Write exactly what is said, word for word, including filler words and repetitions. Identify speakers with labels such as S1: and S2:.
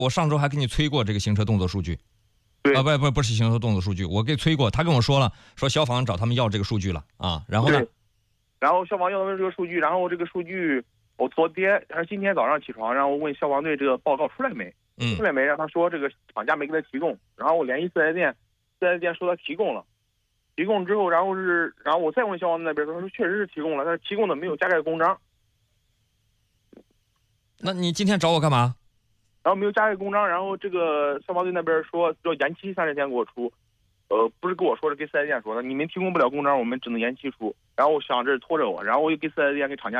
S1: 我上周还给你催过这个行车动作数据。
S2: 对
S1: 啊，不不不是行车动作数据，我给催过，他跟我说了，说消防找他们要这个数据了啊。然后呢？
S2: 然后消防要的这个数据，然后这个数据我昨天还是今天早上起床，然后问消防队这个报告出来没？
S1: 嗯，
S2: 出来没？让他说这个厂家没给他提供。然后我联系四 S 店，四 S 店说他提供了。提供之后，然后是，然后我再问消防队那边，他说确实是提供了，但是提供的没有加盖公章。
S1: 那你今天找我干嘛？
S2: 然后没有加盖公章，然后这个消防队那边说要延期三十天给我出，呃，不是跟我说，是跟四 S 店说的，你们提供不了公章，我们只能延期出。然后我想这是拖着我，然后我又给四 S 店给厂家